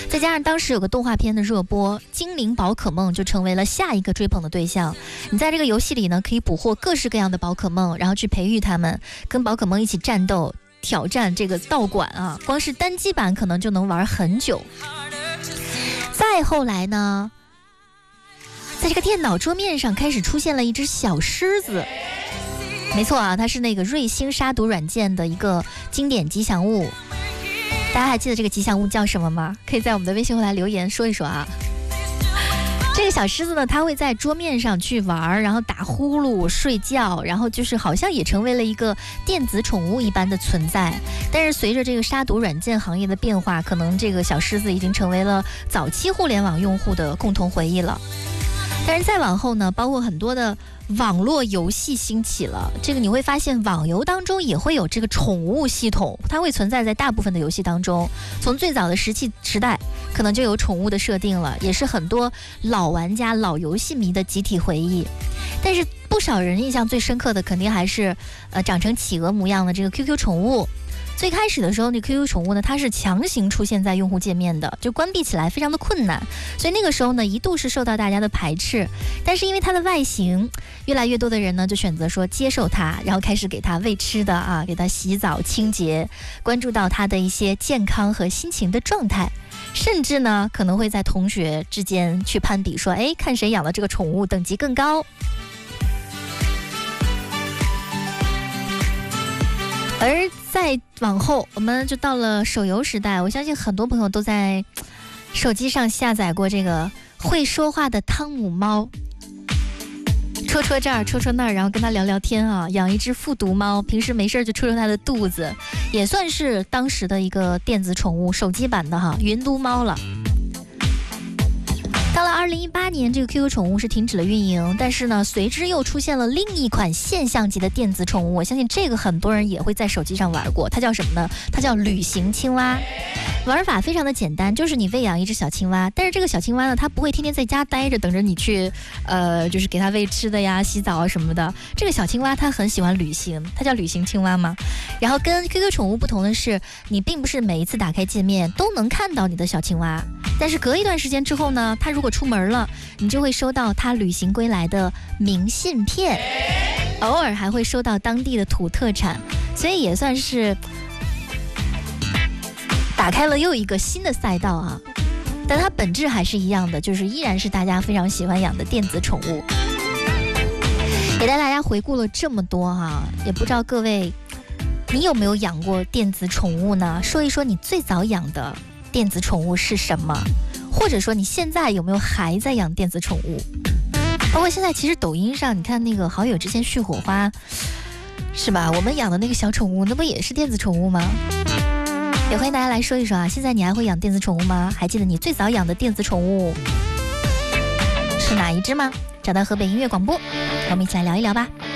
再加上当时有个动画片的热播，精灵宝可梦就成为了下一个追捧的对象。你在这个游戏里呢，可以捕获各式各样的宝可梦，然后去培育它们，跟宝可梦一起战斗，挑战这个道馆啊。光是单机版可能就能玩很久。再后来呢，在这个电脑桌面上开始出现了一只小狮子。没错啊，它是那个瑞星杀毒软件的一个经典吉祥物。大家还记得这个吉祥物叫什么吗？可以在我们的微信后台留言说一说啊。这个小狮子呢，它会在桌面上去玩，然后打呼噜、睡觉，然后就是好像也成为了一个电子宠物一般的存在。但是随着这个杀毒软件行业的变化，可能这个小狮子已经成为了早期互联网用户的共同回忆了。但是再往后呢，包括很多的网络游戏兴起了，这个你会发现网游当中也会有这个宠物系统，它会存在在大部分的游戏当中。从最早的石器时代可能就有宠物的设定了，也是很多老玩家老游戏迷的集体回忆。但是不少人印象最深刻的肯定还是长成企鹅模样的这个 QQ 宠物。最开始的时候，那 QQ 宠物呢，它是强行出现在用户界面的，就关闭起来非常的困难，所以那个时候呢，一度是受到大家的排斥。但是因为它的外形，越来越多的人呢就选择说接受它，然后开始给它喂吃的啊，给它洗澡清洁，关注到它的一些健康和心情的状态，甚至呢可能会在同学之间去攀比，说哎，看谁养的这个宠物等级更高。而再往后，我们就到了手游时代。我相信很多朋友都在手机上下载过这个会说话的汤姆猫，戳戳这儿戳戳那儿，然后跟他聊聊天啊。养一只复读猫，平时没事就戳戳它的肚子，也算是当时的一个电子宠物，手机版的哈云都猫了。到了2018年，这个 QQ 宠物是停止了运营，但是呢，随之又出现了另一款现象级的电子宠物，我相信这个很多人也会在手机上玩过，它叫什么呢？它叫旅行青蛙。玩法非常的简单，就是你喂养一只小青蛙，但是这个小青蛙呢，它不会天天在家待着等着你去就是给它喂吃的呀、洗澡啊什么的。这个小青蛙它很喜欢旅行，它叫旅行青蛙嘛。然后跟 QQ 宠物不同的是，你并不是每一次打开界面都能看到你的小青蛙，但是隔一段时间之后呢，它如果出门了，你就会收到它旅行归来的明信片，偶尔还会收到当地的土特产，所以也算是打开了又一个新的赛道啊。但它本质还是一样的，就是依然是大家非常喜欢养的电子宠物。也带大家回顾了这么多啊，也不知道各位你有没有养过电子宠物呢？说一说你最早养的电子宠物是什么，或者说你现在有没有还在养电子宠物？包括现在其实抖音上你看那个好友之间续火花是吧，我们养的那个小宠物那不也是电子宠物吗？也欢迎大家来说一说啊，现在你还会养电子宠物吗？还记得你最早养的电子宠物是哪一只吗？找到河北音乐广播，我们一起来聊一聊吧。